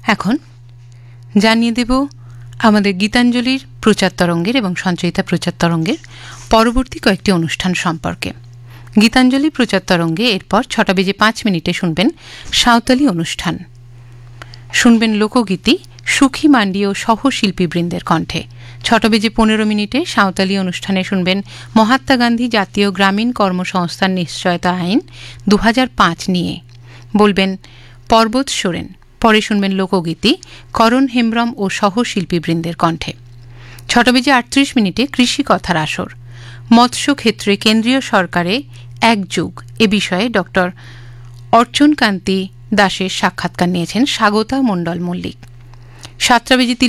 এখন জানিয়ে দেব আমাদের গীতাঞ্জলির প্রচার তরঙ্গের এবং সঞ্চয়িতা প্রচার তরঙ্গের পরবর্তী কয়েকটি অনুষ্ঠান সম্পর্কে। গীতাঞ্জলি প্রচার তরঙ্গে এরপর 6:05 শুনবেন সাঁওতালি অনুষ্ঠান, শুনবেন লোকগীতি সুখী মান্ডি ও সহশিল্পীবৃন্দের কণ্ঠে। 6:15 সাঁওতালি অনুষ্ঠানে শুনবেন মহাত্মা গান্ধী জাতীয় গ্রামীণ কর্মসংস্থান নিশ্চয়তা আইন 2005 নিয়ে, বলবেন পর্বত সোরেন। পরে শুনবেন লোকগীতি করণ হেমব্রম ও সহশিল্পীবৃন্দের কণ্ঠে। 6:38 কৃষি কথার আসর, মৎস্য ক্ষেত্রে কেন্দ্রীয় সরকারে এক যুগ এ বিষয়ে ডক্টর অর্চন কান্তি দাসের সাক্ষাৎকার নিয়েছেন স্বাগতা মণ্ডল মল্লিক। 7:30